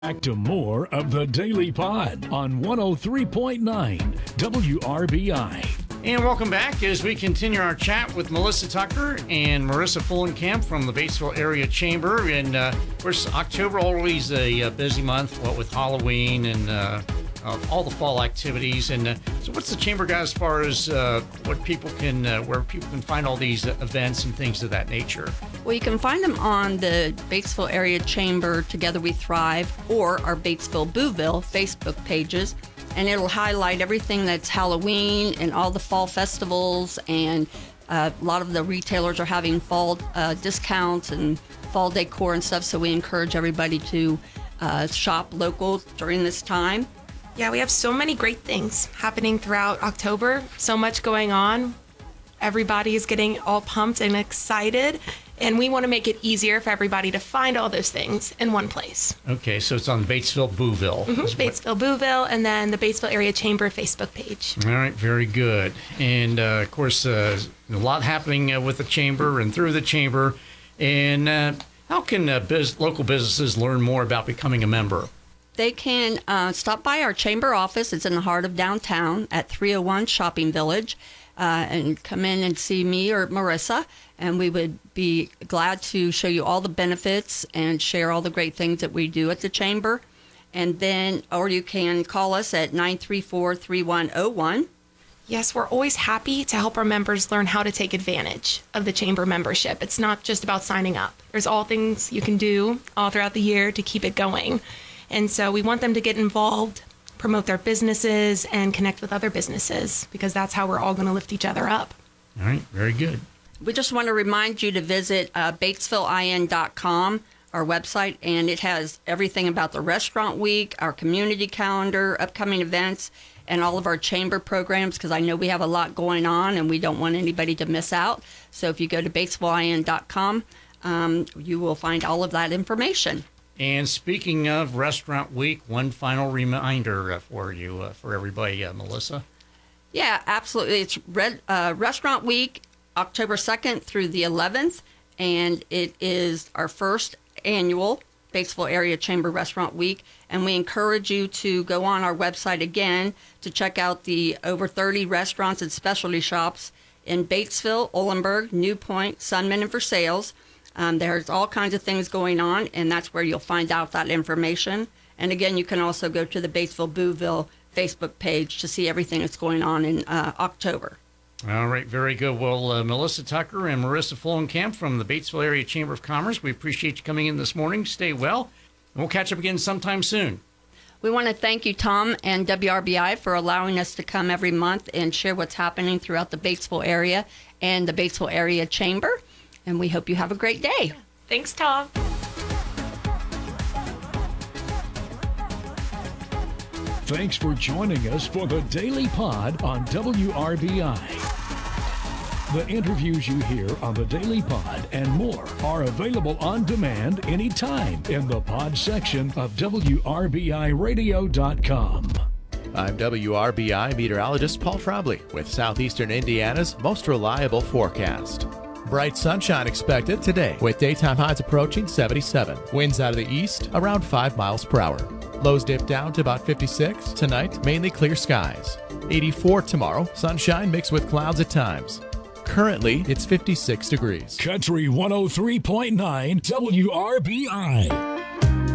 Back to more of the Daily Pod on 103.9 WRBI. And welcome back as we continue our chat with Melissa Tucker and Marissa Fullenkamp from the Batesville Area Chamber. And of course, October always a busy month, with Halloween and all the fall activities. And so what's the chamber got as far as what people can, where people can find all these events and things of that nature? Well, you can find them on the Batesville Area Chamber Together We Thrive or our Batesville Booville Facebook pages. And it'll highlight everything that's Halloween and all the fall festivals. And a lot of the retailers are having fall discounts and fall decor and stuff. So we encourage everybody to shop local during this time. Yeah, we have so many great things happening throughout October. So much going on. Everybody is getting all pumped and excited. And we want to make it easier for everybody to find all those things in one place. Okay, so it's on Batesville Booville. Batesville Booville, and then the Batesville Area Chamber Facebook page. All right, very good. And of course, a lot happening with the chamber and through the chamber. And how can local businesses learn more about becoming a member? They can stop by our chamber office. It's in the heart of downtown at 301 Shopping Village. And come in and see me or Marissa, and we would be glad to show you all the benefits and share all the great things that we do at the chamber. And then, or you can call us at 934-3101. Yes, we're always happy to help our members learn how to take advantage of the chamber membership. It's not just about signing up. There's all things you can do all throughout the year to keep it going. And so we want them to get involved, promote their businesses, and connect with other businesses, because that's how we're all going to lift each other up. All right, very good. We just want to remind you to visit BatesvilleIN.com, our website, and it has everything about the restaurant week, our community calendar, upcoming events, and all of our chamber programs, because I know we have a lot going on and we don't want anybody to miss out. So if you go to BatesvilleIN.com, you will find all of that information. And speaking of Restaurant Week, one final reminder for you, for everybody, Melissa. Yeah, absolutely. It's Restaurant Week, October 2nd through the 11th, and it is our first annual Batesville Area Chamber Restaurant Week, and we encourage you to go on our website again to check out the over 30 restaurants and specialty shops in Batesville, Ohlenberg, New Point, Sunman, and Versailles. There's all kinds of things going on, and that's where you'll find out that information. And again, you can also go to the Batesville Booville Facebook page to see everything that's going on in October. All right, very good. Well, Melissa Tucker and Marissa Fullenkamp from the Batesville Area Chamber of Commerce, we appreciate you coming in this morning. Stay well, and we'll catch up again sometime soon. We want to thank you, Tom, and WRBI for allowing us to come every month and share what's happening throughout the Batesville area and the Batesville Area Chamber. And we hope you have a great day. Thanks, Tom. Thanks for joining us for the Daily Pod on WRBI. The interviews you hear on the Daily Pod and more are available on demand anytime in the pod section of WRBIRadio.com. I'm WRBI meteorologist Paul Trombley with Southeastern Indiana's most reliable forecast. Bright sunshine expected today with daytime highs approaching 77. Winds out of the east around 5 miles per hour. Lows dip down to about 56. Tonight, mainly clear skies. 84 tomorrow, sunshine mixed with clouds at times. Currently, it's 56 degrees. Country 103.9 WRBI.